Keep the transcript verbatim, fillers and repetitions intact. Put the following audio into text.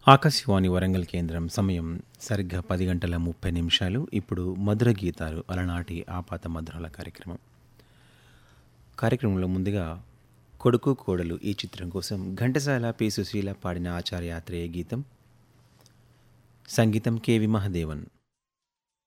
ఆకాశవాణి వరంగల్ కేంద్రం సమయం సరిగ్గా పది గంటల ముప్పై నిమిషాలు. ఇప్పుడు మధుర గీతాలు అలనాటి ఆపాత మధురాల కార్యక్రమం. కార్యక్రమంలో ముందుగా కొడుకు కోడలు ఈ చిత్రం కోసం ఘంటసాల పి సుశీల పాడిన ఆచార్య ఆత్రేయ గీతం, సంగీతం కెవి మహదేవన్.